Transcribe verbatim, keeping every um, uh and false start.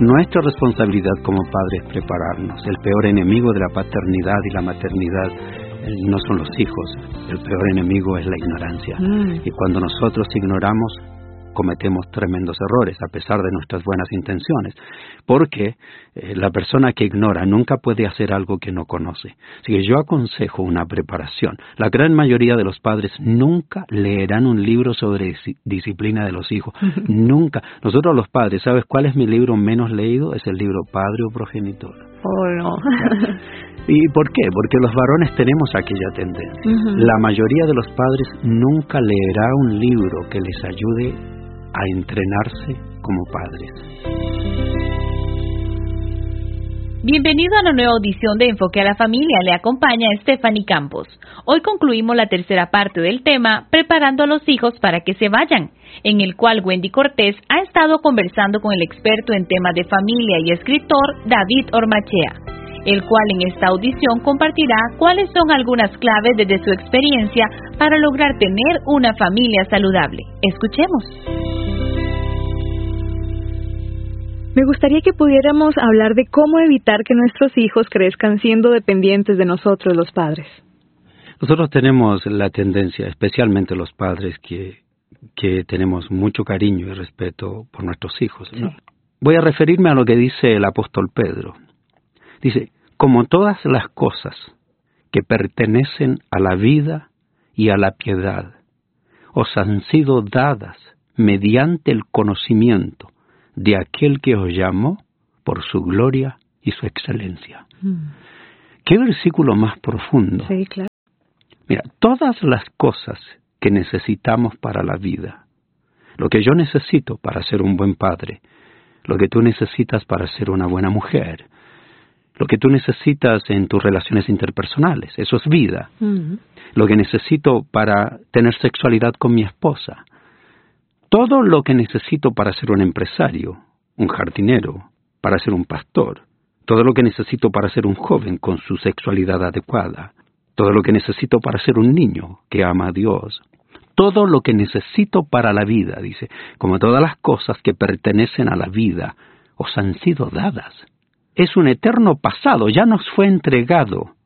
nuestra responsabilidad como padres prepararnos. El peor enemigo de la paternidad y la maternidad eh, no son los hijos. El peor enemigo es la ignorancia. Mm. Y cuando nosotros ignoramos, cometemos tremendos errores a pesar de nuestras buenas intenciones, porque eh, la persona que ignora nunca puede hacer algo que no conoce. Así que yo aconsejo una preparación. La gran mayoría de los padres nunca leerán un libro sobre dis- disciplina de los hijos. Nunca. Nosotros los padres, ¿sabes cuál es mi libro menos leído? Es el libro Padre o Progenitor. Oh, no. ¿Y por qué? Porque los varones tenemos aquella tendencia. Uh-huh. La mayoría de los padres nunca leerá un libro que les ayude a entrenarse como padres. Bienvenido a una nueva audición de Enfoque a la Familia. Le acompaña Stephanie Campos. Hoy concluimos la tercera parte del tema, Preparando a los hijos para que se vayan, en el cual Wendy Cortés ha estado conversando con el experto en temas de familia y escritor David Ormachea, el cual en esta audición compartirá cuáles son algunas claves desde su experiencia para lograr tener una familia saludable. Escuchemos. Me gustaría que pudiéramos hablar de cómo evitar que nuestros hijos crezcan siendo dependientes de nosotros, los padres. Nosotros tenemos la tendencia, especialmente los padres, que, que tenemos mucho cariño y respeto por nuestros hijos, ¿no? Sí. Voy a referirme a lo que dice el apóstol Pedro. Dice, como todas las cosas que pertenecen a la vida y a la piedad, os han sido dadas mediante el conocimiento de aquel que os llamó por su gloria y su excelencia. Mm. ¿Qué versículo más profundo? Sí, claro. Mira, todas las cosas que necesitamos para la vida, lo que yo necesito para ser un buen padre, lo que tú necesitas para ser una buena mujer, lo que tú necesitas en tus relaciones interpersonales, eso es vida. Mm. Lo que necesito para tener sexualidad con mi esposa, todo lo que necesito para ser un empresario, un jardinero, para ser un pastor, todo lo que necesito para ser un joven con su sexualidad adecuada, todo lo que necesito para ser un niño que ama a Dios, todo lo que necesito para la vida, dice, como todas las cosas que pertenecen a la vida, os han sido dadas. Es un eterno pasado, ya nos fue entregado.